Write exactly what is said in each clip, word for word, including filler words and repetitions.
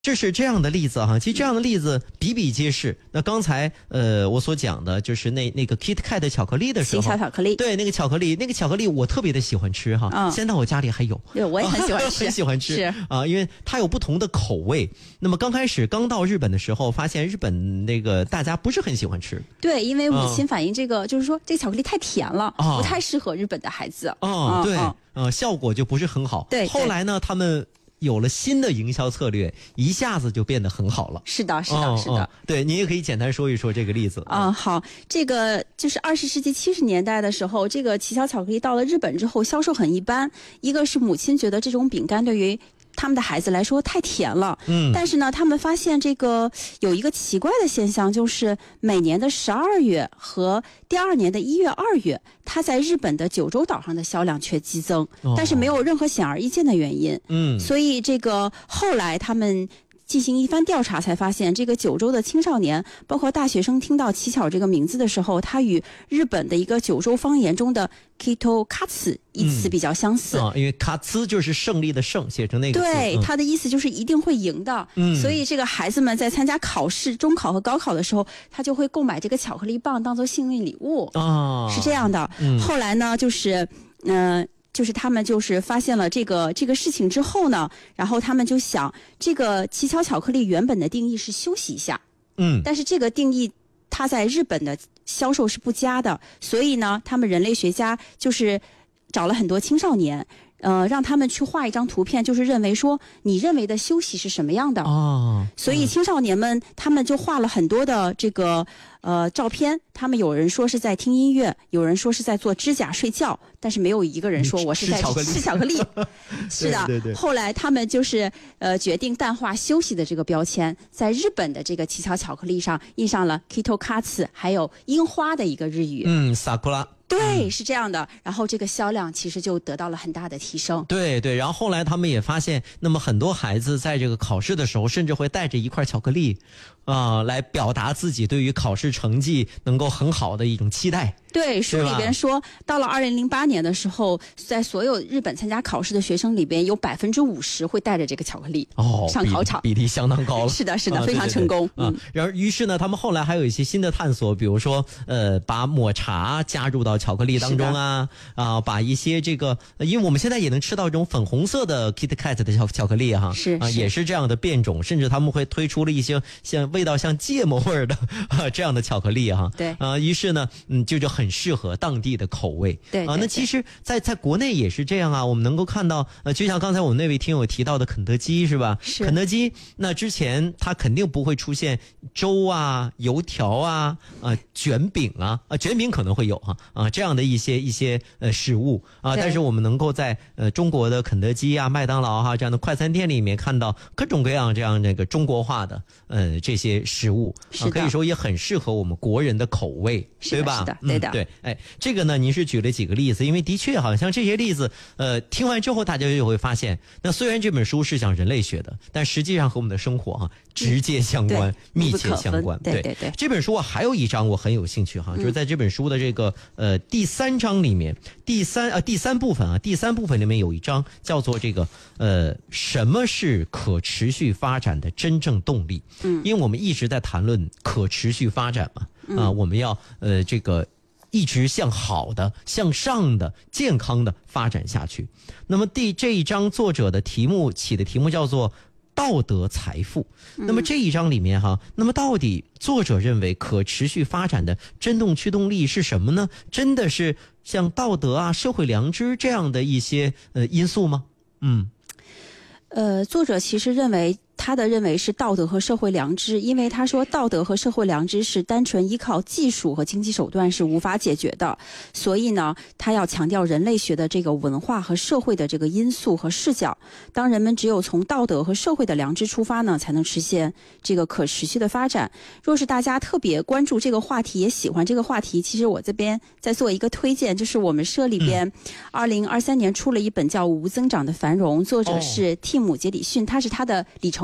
这是这样的例子哈，其实这样的例子比比皆是。那刚才呃我所讲的就是那那个 KitKat 巧克力的时候， 小巧克力， 对那个巧克力，那个巧克力我特别的喜欢吃哈，嗯、现在我家里还有， 对，我也很喜欢吃， 很喜欢吃是啊，因为它有不同的口味。那么刚开始刚到日本的时候，发现日本那个大家不是很喜欢吃， 对，因为母亲反映这个、嗯、就是说这个巧克力太甜了，哦、不太适合日本的孩子。 哦，对，嗯、呃，效果就不是很好。 对， 后来呢，他们有了新的营销策略，一下子就变得很好了。 是的，是的， 哦、 是的。 哦、对，您也可以简单说一说这个例子。 啊、嗯，好，这个就是二十世纪七十年代的时候，这个奇巧巧克力到了日本之后销售很一般。一个是母亲觉得这种饼干对于他们的孩子来说太甜了，嗯，但是呢，他们发现这个有一个奇怪的现象，就是每年的十二月和第二年的一月、二月，它在日本的九州岛上的销量却激增，哦、但是没有任何显而易见的原因，嗯，所以这个后来他们进行一番调查，才发现这个九州的青少年，包括大学生，听到奇巧这个名字的时候，它与日本的一个九州方言中的 Kitokatsu 一词比较相似、 嗯啊、因为卡兹就是胜利的胜，写成那个字， 对、嗯、它的意思就是一定会赢的、嗯、所以这个孩子们在参加考试、中考和高考的时候，他就会购买这个巧克力棒当做幸运礼物啊，是这样的、嗯、后来呢就是嗯、呃就是他们就是发现了这个这个事情之后呢，然后他们就想，这个奇巧巧克力原本的定义是休息一下，嗯，但是这个定义它在日本的销售是不佳的，所以呢，他们人类学家就是找了很多青少年，呃，让他们去画一张图片，就是认为说你认为的休息是什么样的哦，所以青少年们他们就画了很多的这个呃照片，他们有人说是在听音乐，有人说是在做指甲睡觉，但是没有一个人说我是在吃巧克力。是的， 对对对， 后来他们就是呃决定淡化休息的这个标签，在日本的这个奇巧巧克力上印上了 Kitokatsu 还有樱花的一个日语。 嗯，sakura。 对，是这样的，然后这个销量其实就得到了很大的提升。 对对，然后后来他们也发现，那么很多孩子在这个考试的时候，甚至会带着一块巧克力，啊、呃，来表达自己对于考试成绩能够很好的一种期待。 对，书里边说，到了二零零八年的时候，在所有日本参加考试的学生里边，有百分之五十会带着这个巧克力哦上考场， 比例相当高了。 是的，是的， 啊、 非常成功。 对对对嗯，然而于是呢，他们后来还有一些新的探索，比如说，呃，把抹茶加入到巧克力当中啊，啊，把一些这个，因为我们现在也能吃到这种粉红色的 KitKat 的巧巧克力哈， 是啊，也是这样的变种，甚至他们会推出了一些像味道像芥末味的啊这样的巧克力哈， 对啊，于是呢，嗯，就就很适合当地的口味， 对啊，那其实在在国内也是这样啊，我们能够看到，呃，就像刚才我们那位听友提到的肯德基是吧？ 是肯德基，那之前它肯定不会出现粥啊、油条啊、啊卷饼啊，啊卷饼可能会有哈啊这样的一些一些呃食物啊，但是我们能够在呃中国的肯德基啊、麦当劳哈、啊、这样的快餐店里面看到各种各样这样那个中国化的呃这些食物啊，可以说也很适合我们国人的口味，对吧？ 是的，对的、 嗯，对，哎，这个呢，您是举了几个例子，因为的确好像这些例子，呃，听完之后大家就会发现，那虽然这本书是讲人类学的，但实际上和我们的生活哈、啊、直接相关、 嗯、 密切相关。 对对对， 这本书啊还有一章我很有兴趣哈、啊，就是在这本书的这个呃第三章里面，第三呃第三部分啊，第三部分里面有一章叫做这个呃什么是可持续发展的真正动力？嗯，因为我们一直在谈论可持续发展嘛，啊，嗯、我们要呃这个。一直向好的、向上的、健康的发展下去。那么第这一章作者的题目起的题目叫做道德财富。那么这一章里面哈，那么到底作者认为可持续发展的真动驱动力是什么呢？真的是像道德啊、社会良知这样的一些呃因素吗？嗯， 呃，作者其实认为。他的认为是道德和社会良知，因为他说道德和社会良知是单纯依靠技术和经济手段是无法解决的，所以呢，他要强调人类学的这个文化和社会的这个因素和视角。当人们只有从道德和社会的良知出发呢，才能实现这个可持续的发展。若是大家特别关注这个话题，也喜欢这个话题，其实我这边再做一个推荐，就是我们社里边二零二三年出了一本叫《无增长的繁荣》，作者是蒂姆·杰里逊，他是他的里程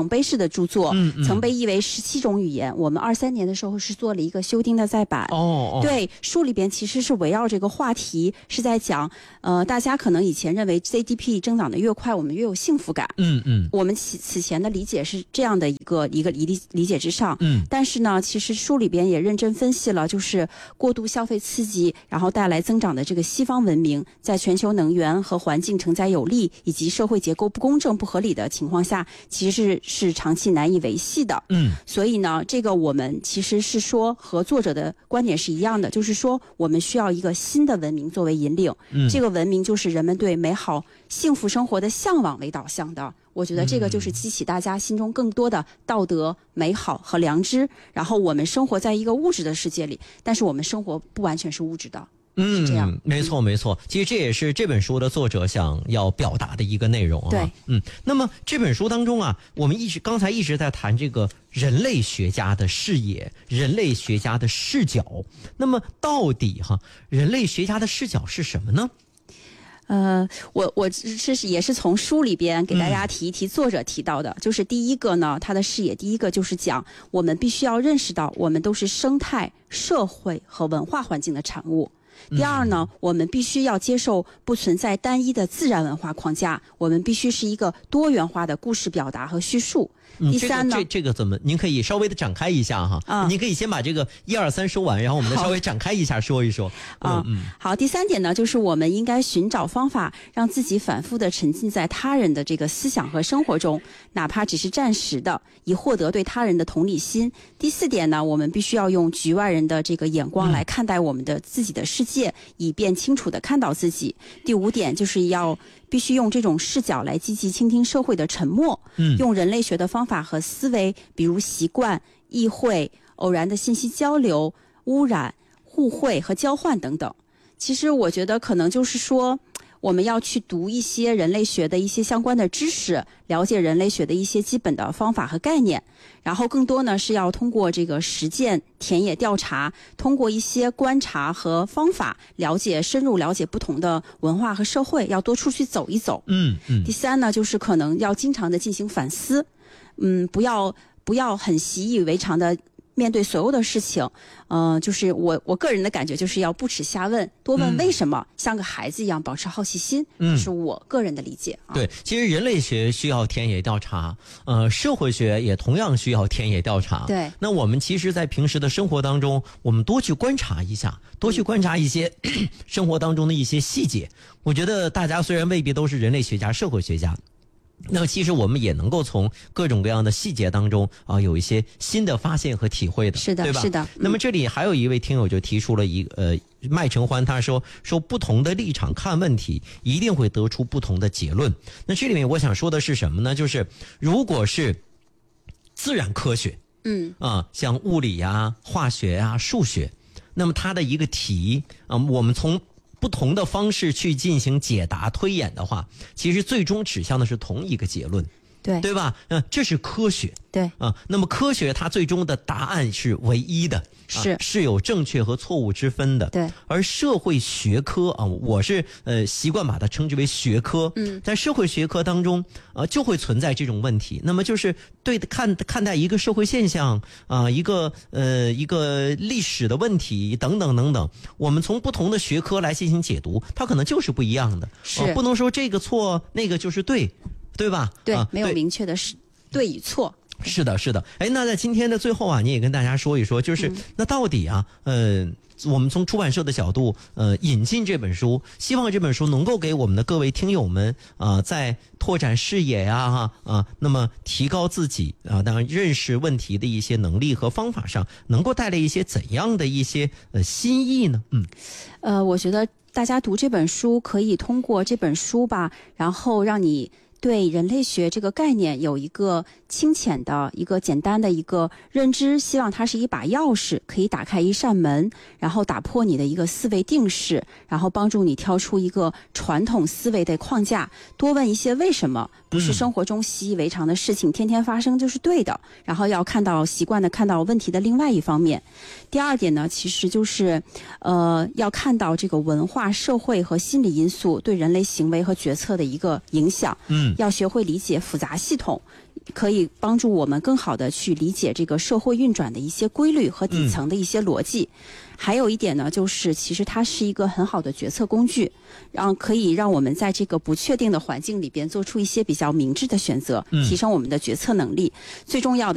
层碑式的著作，嗯嗯、层碑译为十七种语言。我们二三年的时候是做了一个修订的再版。 哦，哦对，书里边其实是围绕这个话题，是在讲，呃，大家可能以前认为 G D P 增长的越快，我们越有幸福感。 嗯嗯， 我们此此前的理解是这样的一个一个理理解之上。嗯，但是呢，其实书里边也认真分析了，就是过度消费刺激，然后带来增长的这个西方文明，在全球能源和环境承载有力，以及社会结构不公正不合理的情况下，其实是是长期难以维系的。嗯，所以呢，这个我们其实是说和作者的观点是一样的，就是说我们需要一个新的文明作为引领。嗯，这个文明就是人们对美好幸福生活的向往为导向的。我觉得这个就是激起大家心中更多的道德美好和良知，然后我们生活在一个物质的世界里，但是我们生活不完全是物质的。 嗯， 是这样， 没错没错。其实这也是这本书的作者想要表达的一个内容啊。 对， 嗯，那么这本书当中啊，我们一直刚才一直在谈这个人类学家的视野、人类学家的视角。那么到底哈，人类学家的视角是什么呢？ 呃，我我是也是从书里边给大家提一提作者提到的，嗯、就是第一个呢，他的视野第一个就是讲我们必须要认识到，我们都是生态、社会和文化环境的产物。第二呢，我们必须要接受不存在单一的自然文化框架，我们必须是一个多元化的故事表达和叙述。 嗯、 第三呢， 这个、这, 这个怎么？您可以稍微的展开一下哈。啊，您可以先把这个一二三说完，然后我们再稍微展开一下说一说。 啊，嗯，好。第三点呢，就是我们应该寻找方法，让自己反复的沉浸在他人的这个思想和生活中，哪怕只是暂时的，以获得对他人的同理心。第四点呢，我们必须要用局外人的这个眼光来看待我们的自己的世界，嗯、以便清楚的看到自己。第五点就是要必须用这种视角来积极倾听社会的沉默，嗯，用人类学的方法和思维，比如习惯、议会、偶然的信息交流、污染、互惠和交换等等。其实我觉得可能就是说，我们要去读一些人类学的一些相关的知识，了解人类学的一些基本的方法和概念，然后更多呢是要通过这个实践田野调查，通过一些观察和方法了解深入了解不同的文化和社会，要多出去走一走。嗯嗯。第三呢，就是可能要经常的进行反思，嗯，不要不要很习以为常的面对所有的事情，嗯、呃，就是我我个人的感觉就是要不耻下问，多问为什么，嗯、像个孩子一样保持好奇心，嗯，这是我个人的理解啊。 对，其实人类学需要田野调查，呃，社会学也同样需要田野调查。 对， 那我们其实，在平时的生活当中，我们多去观察一下，多去观察一些、嗯、生活当中的一些细节。我觉得大家虽然未必都是人类学家、社会学家。那么其实我们也能够从各种各样的细节当中啊，有一些新的发现和体会的， 是的， 对吧？ 是的。嗯、 那么这里还有一位听友就提出了一个呃，麦承欢他说说不同的立场看问题，一定会得出不同的结论。那这里面我想说的是什么呢？就是如果是自然科学，嗯啊，像物理啊、化学啊、数学，那么它的一个题啊，我们从不同的方式去进行解答推演的话，其实最终指向的是同一个结论， 对对吧？嗯，这是科学， 对啊。那么科学它最终的答案是唯一的， 是、 啊、是有正确和错误之分的， 对。 而社会学科啊，我是呃习惯把它称之为学科，嗯，在社会学科当中啊，就会存在这种问题。那么就是对看看待一个社会现象啊，一个呃一个历史的问题等等等等，我们从不同的学科来进行解读，它可能就是不一样的， 是、 啊、不能说这个错那个就是对。对吧？ 对， 啊、 没有明确的是对与错。 是的，是的。哎，那在今天的最后啊，你也跟大家说一说，就是、嗯、那到底啊，呃，我们从出版社的角度，呃，引进这本书，希望这本书能够给我们的各位听友们啊、呃，在拓展视野呀，哈啊，那么提高自己啊，当然认识问题的一些能力和方法上，能够带来一些怎样的一些呃新意呢？嗯， 呃，我觉得大家读这本书可以通过这本书吧，然后让你对人类学这个概念有一个清浅的一个简单的一个认知，希望它是一把钥匙，可以打开一扇门，然后打破你的一个思维定式，然后帮助你跳出一个传统思维的框架，多问一些为什么，不是生活中习以为常的事情、嗯、天天发生就是对的，然后要看到习惯的看到问题的另外一方面。第二点呢，其实就是呃，要看到这个文化、社会和心理因素对人类行为和决策的一个影响。嗯，要学会理解复杂系统， 可以帮助我们更好的去理解这个社会运转的一些规律和底层的一些逻辑。嗯，还有一点呢，就是其实它是一个很好的决策工具，然后可以让我们在这个不确定的环境里边做出一些比较明智的选择，提升我们的决策能力。最重要的